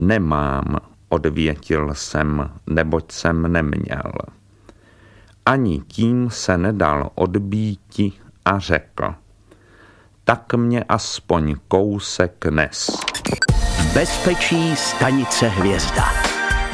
Nemám, odvětil jsem, neboť jsem neměl. Ani tím se nedal odbýti a řekl: tak mě aspoň kousek nes. V bezpečí stanice Hvězda.